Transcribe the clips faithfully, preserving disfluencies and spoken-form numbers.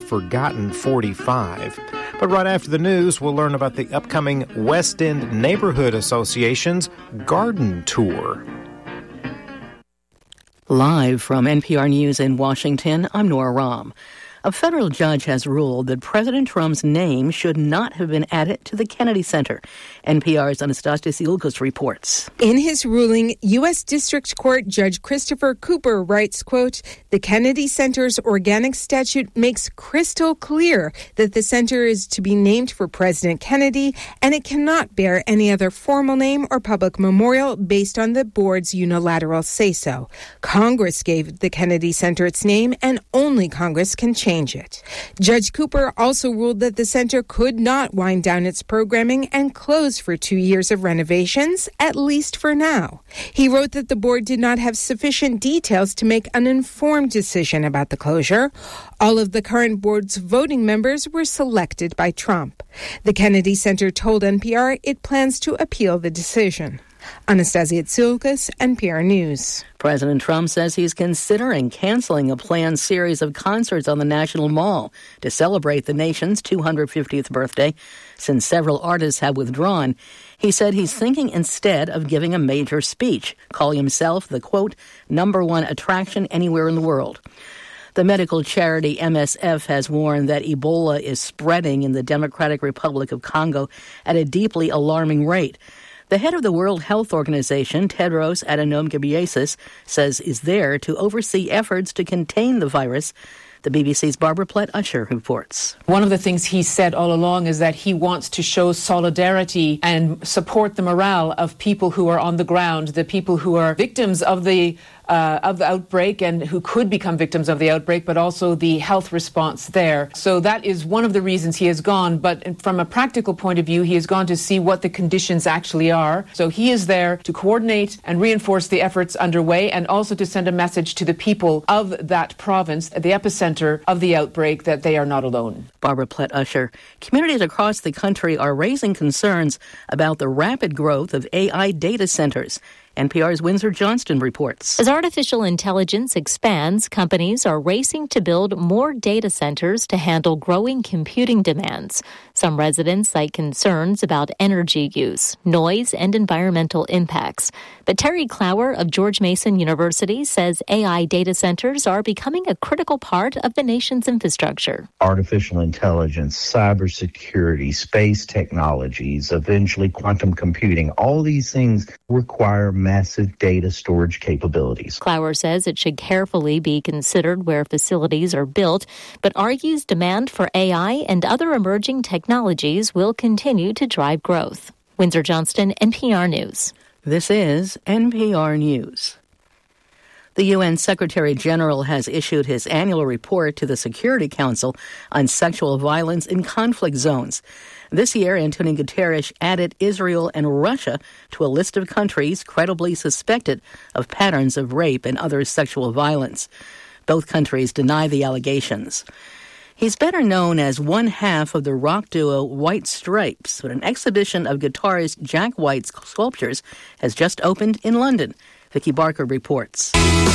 Forgotten forty-five. But right after the news, we'll learn about the upcoming West End Neighborhood Association's garden tour. Live from N P R News in Washington, I'm Nora Rahm. A federal judge has ruled that President Trump's name should not have been added to the Kennedy Center. N P R's Anastasia Siulkos reports. In his ruling, U S. District Court Judge Christopher Cooper writes, quote, "The Kennedy Center's organic statute makes crystal clear that the center is to be named for President Kennedy, and it cannot bear any other formal name or public memorial based on the board's unilateral say-so. Congress gave the Kennedy Center its name, and only Congress can change it." Judge Cooper also ruled that the center could not wind down its programming and close for two years of renovations, at least for now. He wrote that the board did not have sufficient details to make an informed decision about the closure. All of the current board's voting members were selected by Trump. The Kennedy Center told N P R it plans to appeal the decision. Anastasia Tsiolkas, N P R News. President Trump says he's considering canceling a planned series of concerts on the National Mall to celebrate the nation's two hundred fiftieth birthday. Since several artists have withdrawn, he said he's thinking instead of giving a major speech, calling himself the, quote, number one attraction anywhere in the world. The medical charity M S F has warned that Ebola is spreading in the Democratic Republic of Congo at a deeply alarming rate. The head of the World Health Organization, Tedros Adhanom Ghebreyesus, says is there to oversee efforts to contain the virus. The B B C's Barbara Plett-Usher reports. One of the things he said all along is that he wants to show solidarity and support the morale of people who are on the ground, the people who are victims of the Uh, of the outbreak and who could become victims of the outbreak, but also the health response there. So that is one of the reasons he has gone. But from a practical point of view, he has gone to see what the conditions actually are. So he is there to coordinate and reinforce the efforts underway and also to send a message to the people of that province, the epicenter of the outbreak, that they are not alone. Barbara Plett-Usher. Communities across the country are raising concerns about the rapid growth of A I data centers. N P R's Windsor Johnston reports. As artificial intelligence expands, companies are racing to build more data centers to handle growing computing demands. Some residents cite concerns about energy use, noise, and environmental impacts. But Terry Clower of George Mason University says A I data centers are becoming a critical part of the nation's infrastructure. Artificial intelligence, cybersecurity, space technologies, eventually quantum computing, all these things require massive data storage capabilities. Clower says it should carefully be considered where facilities are built, but argues demand for A I and other emerging technologies will continue to drive growth. Windsor Johnston, N P R News. This is N P R News. The U N Secretary General has issued his annual report to the Security Council on sexual violence in conflict zones. This year, Antonio Guterres added Israel and Russia to a list of countries credibly suspected of patterns of rape and other sexual violence. Both countries deny the allegations. He's better known as one half of the rock duo White Stripes, but an exhibition of guitarist Jack White's sculptures has just opened in London. Vicky Barker reports.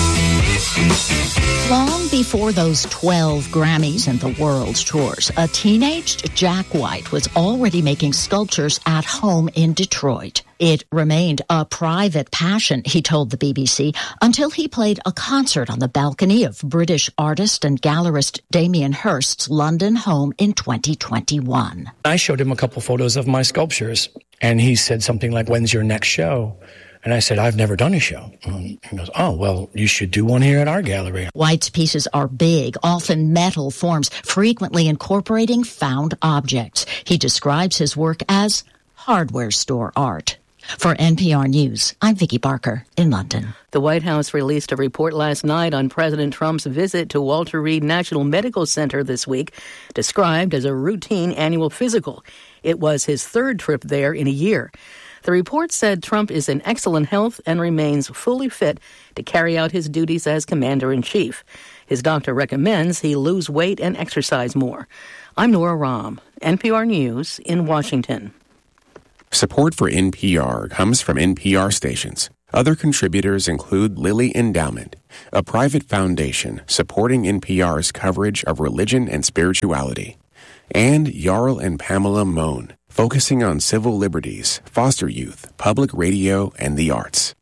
Long before those twelve Grammys and the world tours, a teenaged Jack White was already making sculptures at home in Detroit. It remained a private passion, he told the B B C, until he played a concert on the balcony of British artist and gallerist Damien Hirst's London home in twenty twenty-one. I showed him a couple photos of my sculptures, and he said something like, "When's your next show?" And I said, "I've never done a show." And he goes, "Oh, well, you should do one here at our gallery." White's pieces are big, often metal forms, frequently incorporating found objects. He describes his work as hardware store art. For N P R News, I'm Vicky Barker in London. The White House released a report last night on President Trump's visit to Walter Reed National Medical Center this week, described as a routine annual physical. It was his third trip there in a year. The report said Trump is in excellent health and remains fully fit to carry out his duties as commander-in-chief. His doctor recommends he lose weight and exercise more. I'm Nora Rahm, N P R News in Washington. Support for N P R comes from N P R stations. Other contributors include Lilly Endowment, a private foundation supporting N P R's coverage of religion and spirituality, and Jarl and Pamela Mohn, focusing on civil liberties, foster youth, public radio, and the arts.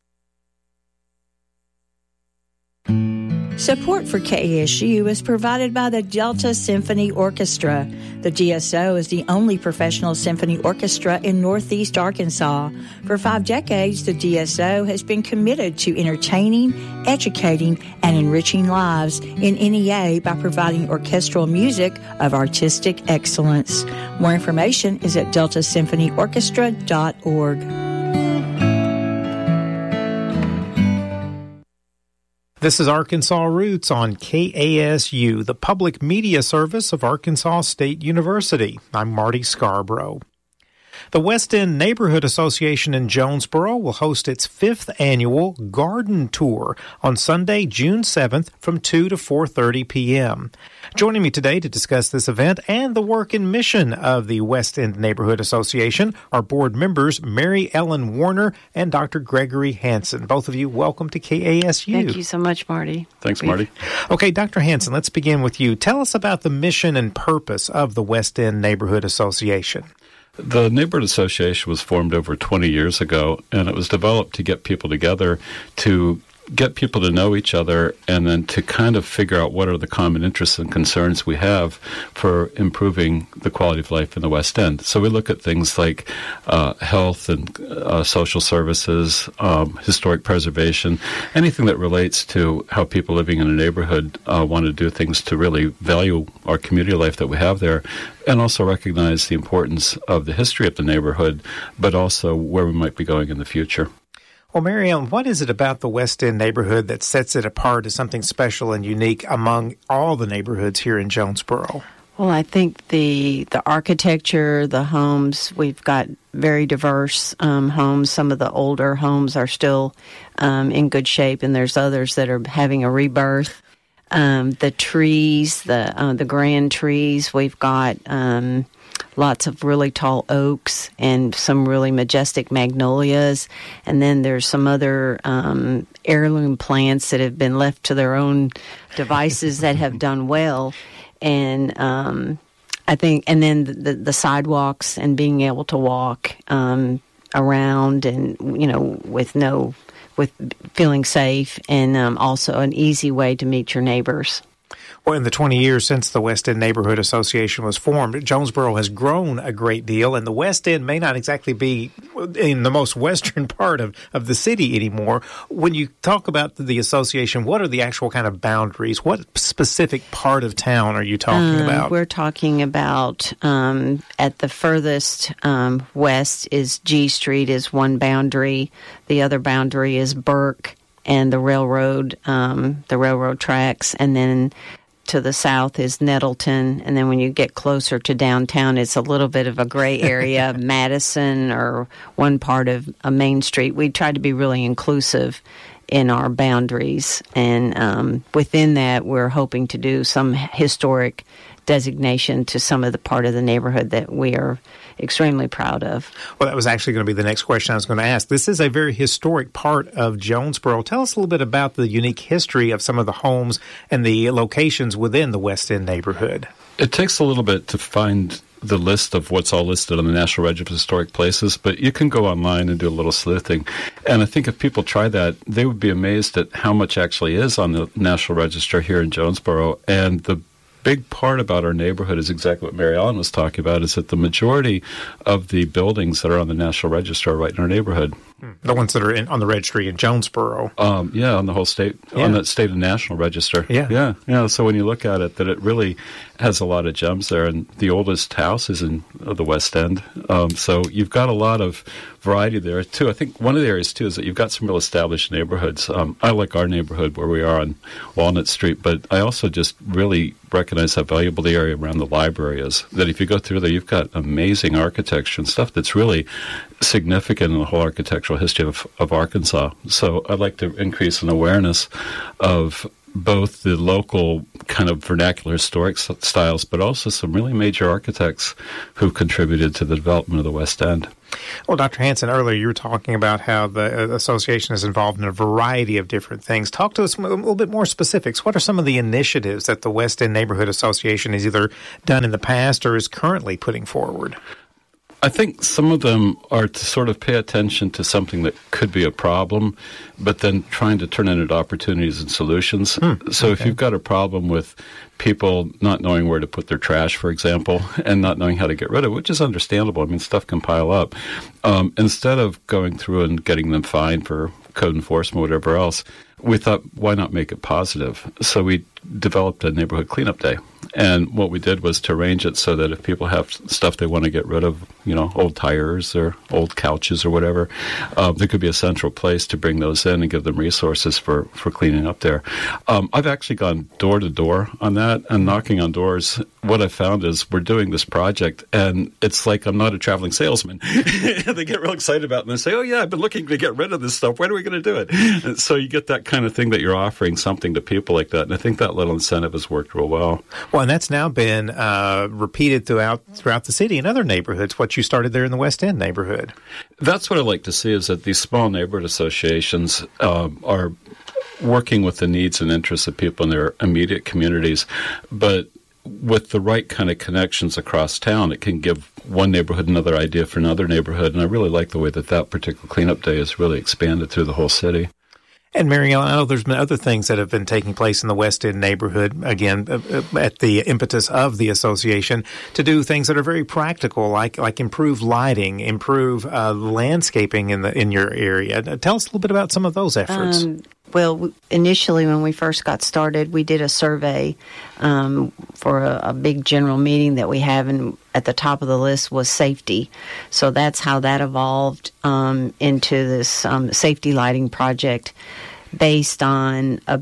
Support for K A S U is provided by the Delta Symphony Orchestra. The D S O is the only professional symphony orchestra in Northeast Arkansas. For five decades, the D S O has been committed to entertaining, educating, and enriching lives in N E A by providing orchestral music of artistic excellence. More information is at delta symphony orchestra dot org. This is Arkansas Roots on K A S U, the public media service of Arkansas State University. I'm Marty Scarborough. The West End Neighborhood Association in Jonesboro will host its fifth annual Garden Tour on Sunday, June seventh from two to four thirty p.m. Joining me today to discuss this event and the work and mission of the West End Neighborhood Association are board members Mary Ellen Warner and Doctor Gregory Hansen. Both of you, welcome to K A S U. Thank you so much, Marty. Thanks, Marty. Okay, Doctor Hansen, let's begin with you. Tell us about the mission and purpose of the West End Neighborhood Association. The Neighborhood Association was formed over twenty years ago, and it was developed to get people together to get people to know each other and then to kind of figure out what are the common interests and concerns we have for improving the quality of life in the West End. So we look at things like uh, health and uh, social services, um, historic preservation, anything that relates to how people living in a neighborhood uh, want to do things to really value our community life that we have there, and also recognize the importance of the history of the neighborhood, but also where we might be going in the future. Well, Mary Ellen, what is it about the West End neighborhood that sets it apart as something special and unique among all the neighborhoods here in Jonesboro? Well, I think the the architecture, the homes, we've got very diverse um, homes. Some of the older homes are still um, in good shape, and there's others that are having a rebirth. Um, the trees, the uh, the grand trees, we've got um, lots of really tall oaks and some really majestic magnolias. And then there's some other um, heirloom plants that have been left to their own devices that have done well. And um, I think, and then the, the sidewalks and being able to walk um, around and, you know, with no, with feeling safe, and um, also an easy way to meet your neighbors. Well, in the twenty years since the West End Neighborhood Association was formed, Jonesboro has grown a great deal, and the West End may not exactly be in the most western part of, of the city anymore. When you talk about the association, what are the actual kind of boundaries? What specific part of town are you talking um, about? We're talking about um, at the furthest um, west is G Street is one boundary. The other boundary is Burke and the railroad, um, the railroad tracks, and then to the south is Nettleton, and then when you get closer to downtown, it's a little bit of a gray area, Madison or one part of a Main Street. We try to be really inclusive in our boundaries, and um, within that, we're hoping to do some historic designation to some of the part of the neighborhood that we are extremely proud of. Well, that was actually going to be the next question I was going to ask. This is a very historic part of Jonesboro. Tell us a little bit about the unique history of some of the homes and the locations within the West End neighborhood. It takes a little bit to find the list of what's all listed on the National Register of Historic Places, but you can go online and do a little sleuthing. And I think if people try that, they would be amazed at how much actually is on the National Register here in Jonesboro. And the big part about our neighborhood is exactly what Mary Ellen was talking about, is that the majority of the buildings that are on the National Register are right in our neighborhood. The ones that are in, on the registry in Jonesboro. Um, yeah, on the whole state, yeah. on the state and national register. Yeah. yeah. Yeah. So when you look at it, that it really has a lot of gems there. And the oldest house is in uh, the West End. Um, so you've got a lot of variety there, too. I think one of the areas, too, is that you've got some real established neighborhoods. Um, I like our neighborhood where we are on Walnut Street, but I also just really recognize how valuable the area around the library is. That if you go through there, you've got amazing architecture and stuff that's really significant in the whole architectural history of, of Arkansas. So I'd like to increase an awareness of both the local kind of vernacular historic styles, but also some really major architects who contributed to the development of the West End. Well, Doctor Hanson, earlier you were talking about how the association is involved in a variety of different things. Talk to us a little bit more specifics. What are some of the initiatives that the West End Neighborhood Association has either done in the past or is currently putting forward? I think some of them are to sort of pay attention to something that could be a problem, but then trying to turn it into opportunities and solutions. Hmm, so okay. If you've got a problem with people not knowing where to put their trash, for example, and not knowing how to get rid of it, which is understandable. I mean, stuff can pile up. Um, instead of going through and getting them fined for code enforcement or whatever else, we thought, why not make it positive? So we developed a neighborhood cleanup day. And what we did was to arrange it so that if people have stuff they want to get rid of, you know, old tires or old couches or whatever, uh, there could be a central place to bring those in and give them resources for, for cleaning up there. Um, I've actually gone door to door on that and knocking on doors. What I found is we're doing this project, and it's like I'm not a traveling salesman. They get real excited about it, and they say, oh, yeah, I've been looking to get rid of this stuff. When are we going to do it? And so you get that kind of thing that you're offering something to people like that, and I think that little incentive has worked real well. Well, and that's now been uh, repeated throughout throughout the city in other neighborhoods, what you started there in the West End neighborhood. That's what I like to see, is that these small neighborhood associations uh, are working with the needs and interests of people in their immediate communities, but with the right kind of connections across town, it can give one neighborhood another idea for another neighborhood, and I really like the way that that particular cleanup day has really expanded through the whole city. And Mary Ellen, I know there's been other things that have been taking place in the West End neighborhood, again, at the impetus of the association, to do things that are very practical, like like improve lighting, improve uh, landscaping in the in your area. Tell us a little bit about some of those efforts. Um, well, initially when we first got started, we did a survey um, for a, a big general meeting that we have, and at the top of the list was safety. So that's how that evolved um, into this um, safety lighting project, based on a,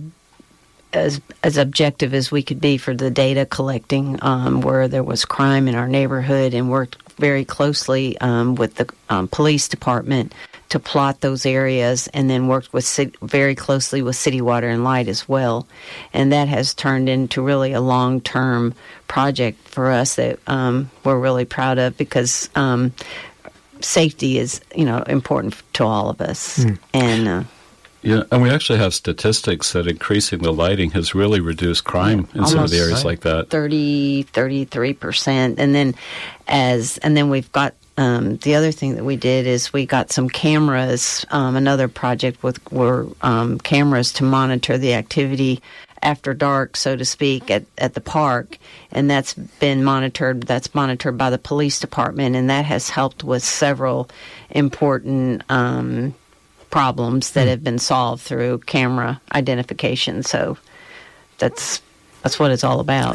as as objective as we could be for the data collecting um, where there was crime in our neighborhood, and worked very closely um, with the um, police department to plot those areas, and then worked with city, very closely with City Water and Light as well. And that has turned into really a long-term project for us that um, we're really proud of, because um, safety is, you know, important to all of us. Mm. And uh, yeah, and we actually have statistics that increasing the lighting has really reduced crime in some of the areas like that. thirty, thirty-three percent. And then as and then we've got Um, the other thing that we did is we got some cameras, um, another project with were um, cameras to monitor the activity after dark, so to speak, at, at the park. And that's been monitored, that's monitored by the police department, and that has helped with several important um, problems that have been solved through camera identification. So that's That's what it's all about.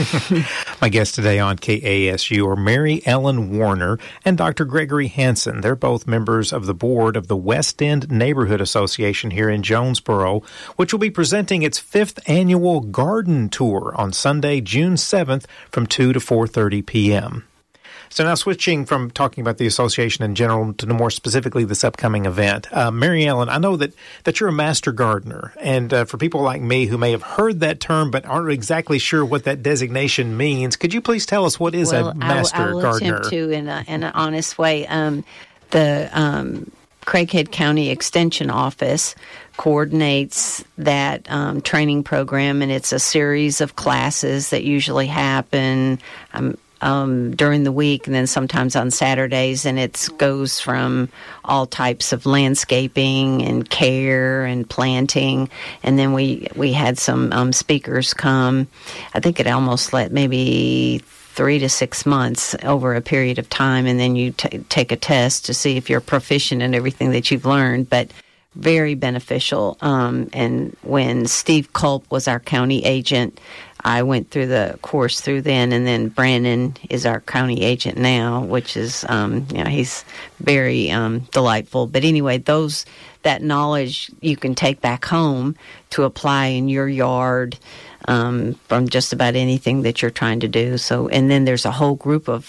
My guests today on K A S U are Mary Ellen Warner and Doctor Gregory Hanson. They're both members of the board of the West End Neighborhood Association here in Jonesboro, which will be presenting its fifth annual garden tour on Sunday, June seventh from two to four thirty p.m. So now switching from talking about the association in general to more specifically this upcoming event. Uh, Mary Ellen, I know that, that you're a master gardener, and uh, for people like me who may have heard that term but aren't exactly sure what that designation means, could you please tell us what is well, a master I will, I will gardener? attempt to in, a, in an honest way. Um, the um, Craighead County Extension Office coordinates that um, training program, and it's a series of classes that usually happen um, Um, during the week, and then sometimes on Saturdays, and it goes from all types of landscaping and care and planting. And then we we had some um, speakers come. I think it almost let maybe three to six months over a period of time, and then you t- take a test to see if you're proficient in everything that you've learned. But very beneficial. Um, and when Steve Culp was our county agent, I went through the course through then, and then Brandon is our county agent now, which is, um, you know, he's very um, delightful. But anyway, those that knowledge you can take back home to apply in your yard um, from just about anything that you're trying to do. So, and then there's a whole group of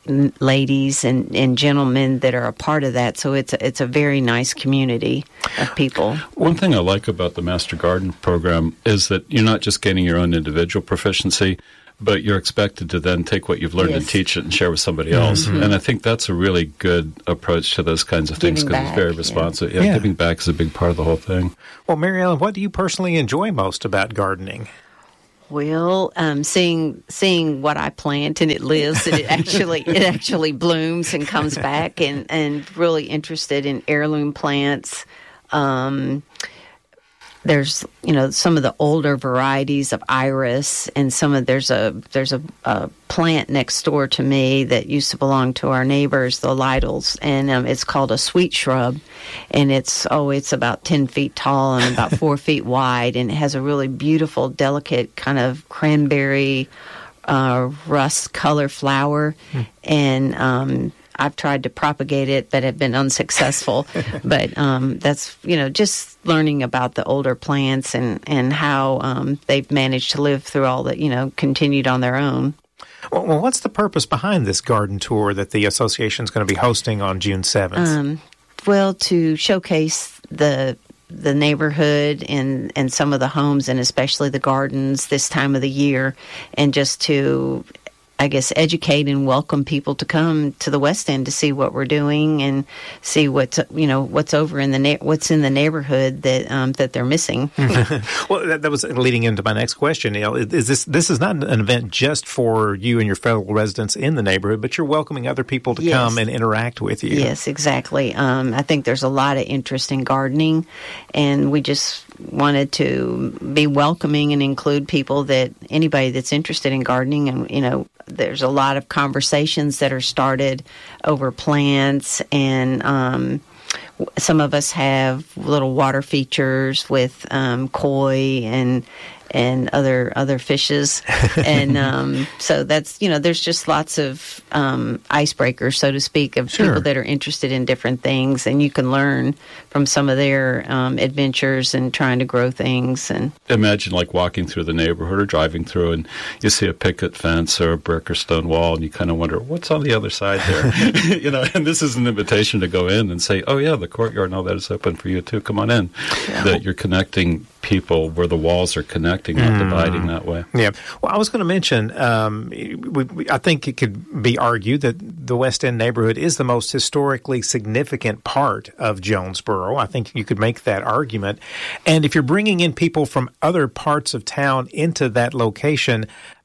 ladies and, and gentlemen that are a part of that. So it's a, it's a very nice community of people. One thing I like about the Master Garden program is that you're not just gaining your own individual proficiency, but you're expected to then take what you've learned Yes. and teach it and share with somebody else. Mm-hmm. And I think that's a really good approach to those kinds of things Giving because it's back, very yeah. responsive. Yeah. Yeah. Giving back is a big part of the whole thing. Well, Mary Ellen, what do you personally enjoy most about gardening? Well, um, seeing seeing what I plant and it lives and it actually it actually blooms and comes back, and, and really interested in heirloom plants. Um, there's you know some of the older varieties of iris, and some of there's a there's a, a plant next door to me that used to belong to our neighbors, the Lidls, and um, it's called a sweet shrub, and it's oh it's about ten feet tall and about four feet wide, and it has a really beautiful, delicate kind of cranberry uh, rust color flower, hmm. and um, I've tried to propagate it, but have been unsuccessful. But um, that's, you know, just learning about the older plants and, and how um, they've managed to live through all that, you know, continued on their own. Well, what's the purpose behind this garden tour that the association is going to be hosting on June seventh? Um, well, to showcase the the neighborhood and, and some of the homes, and especially the gardens this time of the year, and just to, I guess, educate and welcome people to come to the West End to see what we're doing and see what's you know what's over in the na- what's in the neighborhood that um, that they're missing. Well, that, that was leading into my next question. You know, is this this is not an event just for you and your fellow residents in the neighborhood, but you're welcoming other people to Yes. come and interact with you. Yes, exactly. Um, I think there's a lot of interest in gardening, and we just wanted to be welcoming and include people that anybody that's interested in gardening. And you know, there's a lot of conversations that are started over plants, and um, some of us have little water features with um, koi and and other other fishes, and um, so that's you know there's just lots of um, icebreakers, so to speak, of Sure. people that are interested in different things, and you can learn from some of their um, adventures and trying to grow things. And Imagine like walking through the neighborhood or driving through and you see a picket fence or a brick or stone wall and you kind of wonder, what's on the other side there? you know, and this is an invitation to go in and say, oh yeah, the courtyard and all that is open for you too. Come on in. Yeah. That you're connecting people where the walls are connecting, not Mm. dividing that way. Yeah. Well, I was going to mention, um, we, we, I think it could be argued that the West End neighborhood is the most historically significant part of Jonesboro. I think you could make that argument. And if you're bringing in people from other parts of town into that location,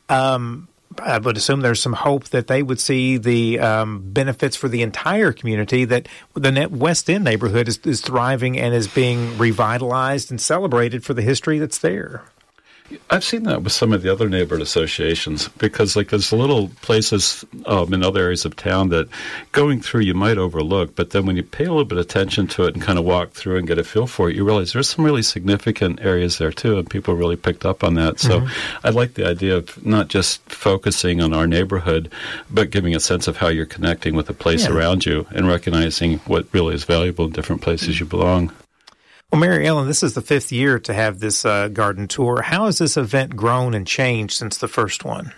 um, I would assume there's some hope that they would see the um, benefits for the entire community, that the West End neighborhood is, is thriving and is being revitalized and celebrated for the history that's there. I've seen that with some of the other neighborhood associations because, like, there's little places um, in other areas of town that going through you might overlook, but then when you pay a little bit of attention to it and kind of walk through and get a feel for it, you realize there's some really significant areas there too, and people really picked up on that. So mm-hmm. I like the idea of not just focusing on our neighborhood, but giving a sense of how you're connecting with the place yeah. around you and recognizing what really is valuable in different places you belong. Well, Mary Ellen, this is the fifth year to have this uh, garden tour. How has this event grown and changed since the first one?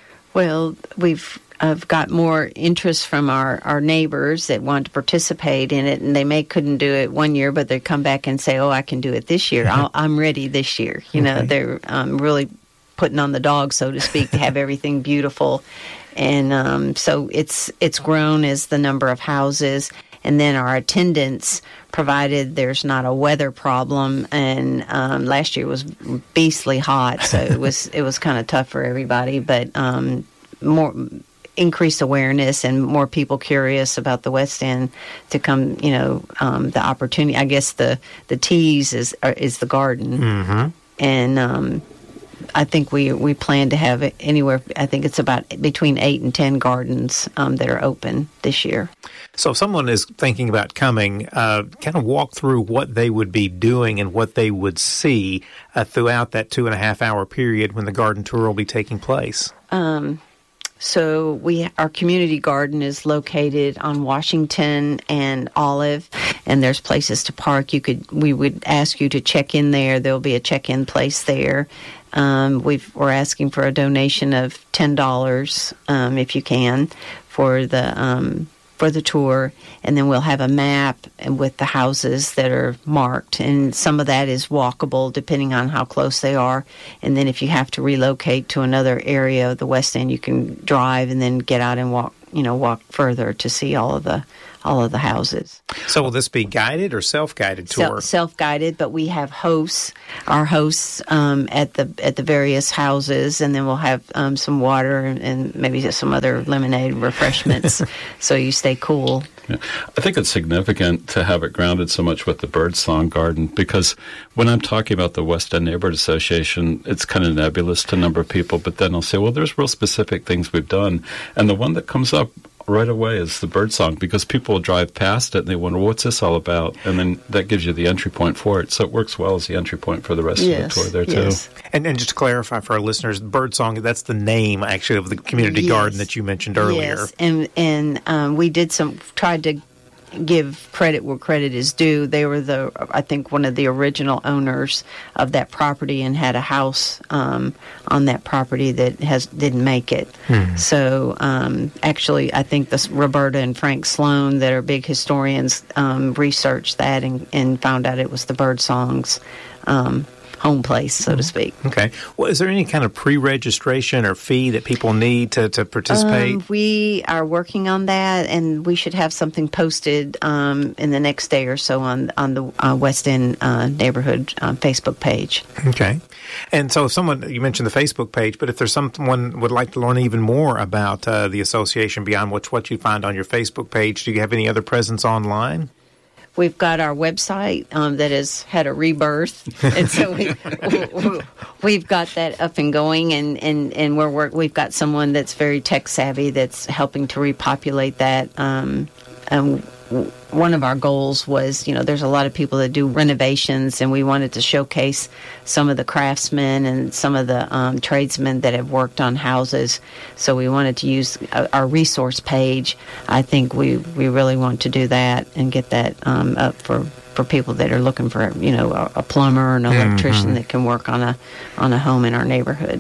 Well, we've I've got more interest from our, our neighbors that want to participate in it, and they may couldn't do it one year, but they come back and say, oh, I can do it this year. I'll, I'm ready this year. You okay. know, they're um, really putting on the dog, so to speak, to have everything beautiful. And um, so it's it's grown as the number of houses. And then our attendance, provided there's not a weather problem, and um, last year was beastly hot, so it was it was kind of tough for everybody. But um, more increased awareness and more people curious about the West End to come. You know, um, the opportunity. I guess the the tease is is the garden, mm-hmm. and um, I think we we plan to have it anywhere. I think it's about between eight and ten gardens um, that are open this year. So if someone is thinking about coming, uh, kind of walk through what they would be doing and what they would see uh, throughout that two and a half hour period when the garden tour will be taking place. Um, so we our community garden is located on Washington and Olive, and there's places to park. You could we would ask you to check in there. There'll be a check-in place there. Um, we've, we're asking for a donation of ten dollars um, if you can for the um, for the tour, and then we'll have a map and with the houses that are marked, and some of that is walkable depending on how close they are. And then if you have to relocate to another area of the West End, you can drive and then get out and walk, you know, walk further to see all of the all of the houses. So will this be guided or self-guided tour? Self, self-guided, but we have hosts, our hosts um, at the at the various houses, and then we'll have um, some water and, and maybe some other lemonade refreshments, so you stay cool. Yeah. I think it's significant to have it grounded so much with the Birdsong Garden, because when I'm talking about the West End Neighborhood Association, it's kind of nebulous to a number of people, but then I'll say, well, there's real specific things we've done. And the one that comes up right away is the Birdsong, because people will drive past it and they wonder, what's this all about? And then that gives you the entry point for it. So it works well as the entry point for the rest yes, of the tour there, yes. too. And, and just to clarify for our listeners, Birdsong, that's the name, actually, of the community yes. garden that you mentioned earlier. Yes, and, and um, we did some, tried to give credit where credit is due. They were the, I think, one of the original owners of that property and had a house um, on that property that has didn't make it. Hmm. So um, actually, I think this Roberta and Frank Sloan, that are big historians, um, researched that and, and found out it was the Birdsong's um, home place, so to speak. Okay. Well, is there any kind of pre-registration or fee that people need to, to participate? Um, we are working on that, and we should have something posted um, in the next day or so on on the uh, West End uh, Neighborhood uh, Facebook page. Okay. And so if someone, you mentioned the Facebook page, but if there's someone would like to learn even more about uh, the association beyond what, what you find on your Facebook page, do you have any other presence online? We've got our website um, that has had a rebirth, and so we, we, we've got that up and going, and, and, and we're work, we've got someone that's very tech savvy that's helping to repopulate that. Um, and one of our goals was, you know, there's a lot of people that do renovations, and we wanted to showcase some of the craftsmen and some of the um, tradesmen that have worked on houses. So we wanted to use our resource page. I think we, we really want to do that and get that um, up for, for people that are looking for, you know, a, a plumber or an electrician mm-hmm. that can work on a on a home in our neighborhood.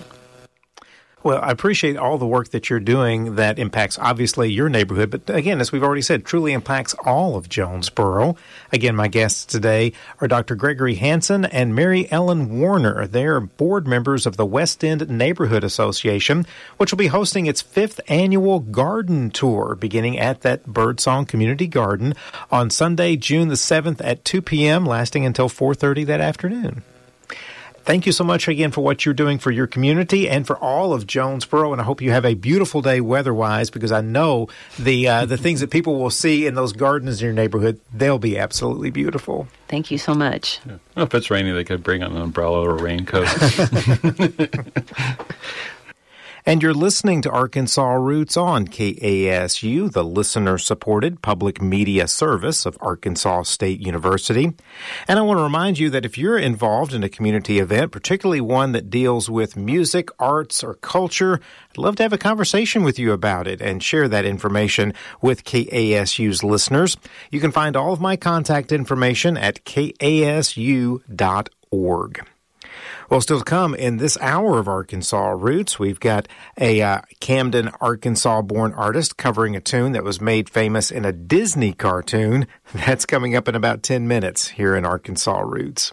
Well, I appreciate all the work that you're doing that impacts, obviously, your neighborhood. But again, as we've already said, truly impacts all of Jonesboro. Again, my guests today are Doctor Gregory Hansen and Mary Ellen Warner. They're board members of the West End Neighborhood Association, which will be hosting its fifth annual garden tour beginning at that Birdsong Community Garden on Sunday, June the seventh at two p.m., lasting until four thirty that afternoon. Thank you so much again for what you're doing for your community and for all of Jonesboro, and I hope you have a beautiful day weather-wise, because I know the uh, the things that people will see in those gardens in your neighborhood, they'll be absolutely beautiful. Thank you so much. Yeah. Well, if it's rainy, they could bring an umbrella or a raincoat. And you're listening to Arkansas Roots on K A S U, the listener-supported public media service of Arkansas State University. And I want to remind you that if you're involved in a community event, particularly one that deals with music, arts, or culture, I'd love to have a conversation with you about it and share that information with K A S U's listeners. You can find all of my contact information at K A S U dot org. Well, still to come in this hour of Arkansas Roots, we've got a uh, Camden, Arkansas-born artist covering a tune that was made famous in a Disney cartoon. That's coming up in about ten minutes here in Arkansas Roots.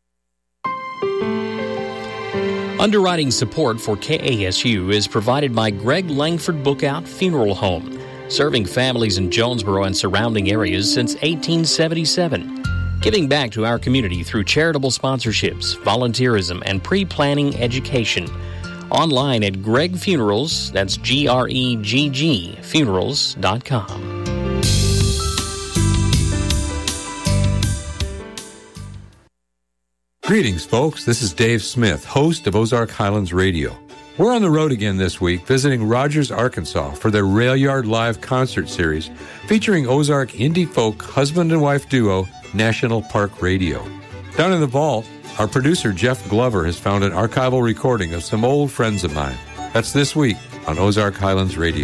Underwriting support for K A S U is provided by Greg Langford Bookout Funeral Home, serving families in Jonesboro and surrounding areas since eighteen seventy-seven. Giving back to our community through charitable sponsorships, volunteerism, and pre-planning education. Online at Greg Funerals, that's G R E G G, funerals dot com. Greetings, folks. This is Dave Smith, host of Ozark Highlands Radio. We're on the road again this week, visiting Rogers, Arkansas for their Rail Yard Live concert series featuring Ozark indie folk husband and wife duo National Park Radio. Down in the vault, our producer Jeff Glover has found an archival recording of some old friends of mine. That's this week on Ozark Highlands Radio.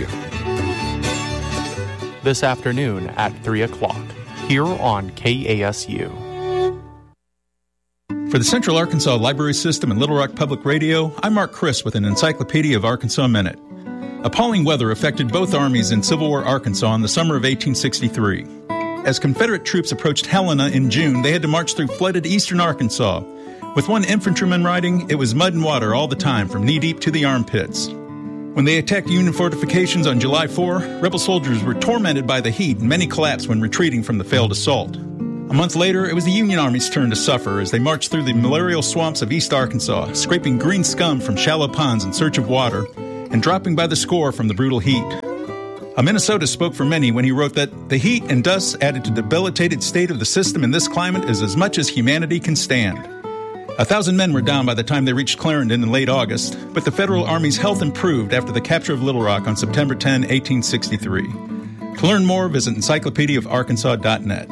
This afternoon at three o'clock, here on K A S U. For the Central Arkansas Library System and Little Rock Public Radio, I'm Mark Chris with an Encyclopedia of Arkansas Minute. Appalling weather affected both armies in Civil War Arkansas in the summer of eighteen sixty-three. As Confederate troops approached Helena in June, they had to march through flooded eastern Arkansas. With one infantryman riding, it was mud and water all the time, from knee-deep to the armpits. When they attacked Union fortifications on July fourth, rebel soldiers were tormented by the heat, and many collapsed when retreating from the failed assault. A month later, it was the Union Army's turn to suffer as they marched through the malarial swamps of East Arkansas, scraping green scum from shallow ponds in search of water, and dropping by the score from the brutal heat. A Minnesotan spoke for many when he wrote that the heat and dust added to the debilitated state of the system in this climate is as much as humanity can stand. A thousand men were down by the time they reached Clarendon in late August, but the Federal Army's health improved after the capture of Little Rock on September tenth, eighteen sixty-three. To learn more, visit encyclopedia of arkansas dot net.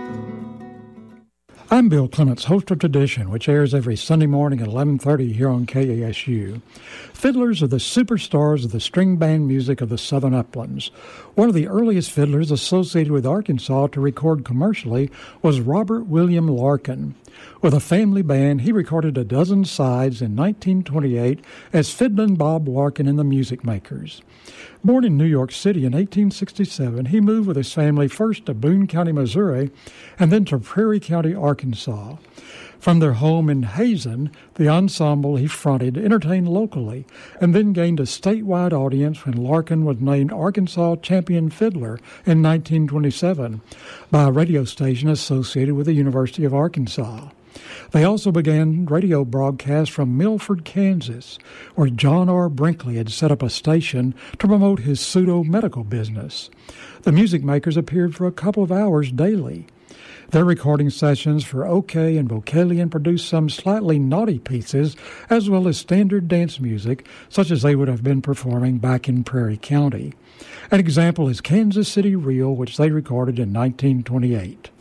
I'm Bill Clements, host of Tradition, which airs every Sunday morning at eleven thirty here on K A S U. Fiddlers are the superstars of the string band music of the Southern Uplands. One of the earliest fiddlers associated with Arkansas to record commercially was Robert William Larkin. With a family band, he recorded a dozen sides in nineteen twenty-eight as Fiddlin' Bob Larkin and the Music Makers. Born in New York City in eighteen sixty-seven, he moved with his family first to Boone County, Missouri, and then to Prairie County, Arkansas. From their home in Hazen, the ensemble he fronted entertained locally and then gained a statewide audience when Larkin was named Arkansas Champion Fiddler in nineteen twenty-seven by a radio station associated with the University of Arkansas. They also began radio broadcasts from Milford, Kansas, where John R. Brinkley had set up a station to promote his pseudo-medical business. The Music Makers appeared for a couple of hours daily. Their recording sessions for OK and Vocalion produced some slightly naughty pieces, as well as standard dance music, such as they would have been performing back in Prairie County. An example is Kansas City Reel, which they recorded in nineteen twenty-eight.